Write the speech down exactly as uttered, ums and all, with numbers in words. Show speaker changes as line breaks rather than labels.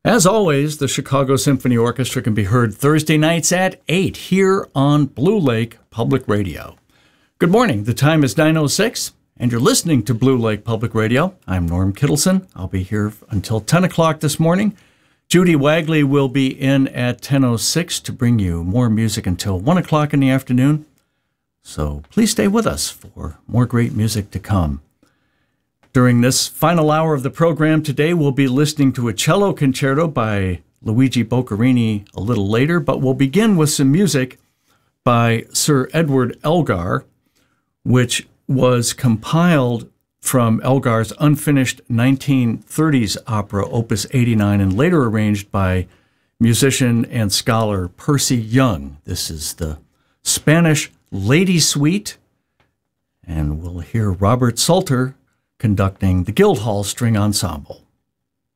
As always, the Chicago Symphony Orchestra can be heard Thursday nights at eight here on Blue Lake Public Radio. Good morning. The time is nine oh six, and you're listening to Blue Lake Public Radio. I'm Norm Kittleson. I'll be here until ten o'clock this morning. Judy Wagley will be in at ten oh six to bring you more music until one o'clock in the afternoon. So please stay with us for more great music to come. During this final hour of the program today, we'll be listening to a cello concerto by Luigi Boccherini a little later, but we'll begin with some music by Sir Edward Elgar, which was compiled from Elgar's unfinished nineteen thirties opera, Opus eighty-nine, and later arranged by musician and scholar Percy Young. This is the Spanish Lady Suite, and we'll hear Robert Salter conducting the Guildhall String Ensemble.